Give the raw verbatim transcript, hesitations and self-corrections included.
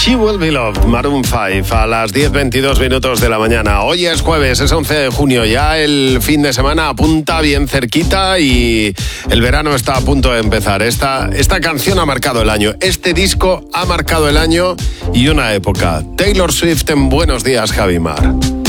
She Will Be Loved, Maroon cinco, a las diez veintidós minutos de la mañana. Hoy es jueves, es once de junio, ya el fin de semana apunta bien cerquita y el verano está a punto de empezar. Esta, esta canción ha marcado el año, este disco ha marcado el año y una época. Taylor Swift en Buenos Días, Javi Mar.